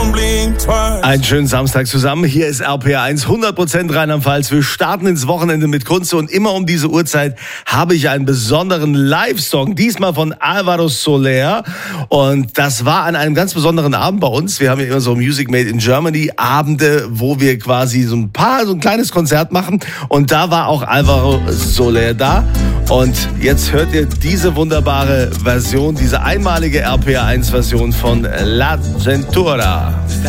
Einen schönen Samstag zusammen. Hier ist RPR1, 100% Rheinland-Pfalz. Wir starten ins Wochenende mit Kunst und immer um diese Uhrzeit habe ich einen besonderen Live-Song. Diesmal von Alvaro Soler. Und das war an einem ganz besonderen Abend bei uns. Wir haben ja immer so Music Made in Germany Abende, wo wir quasi so ein kleines Konzert machen. Und da war auch Alvaro Soler da. Und jetzt hört ihr diese wunderbare Version, diese einmalige RPR1-Version von La Gentura.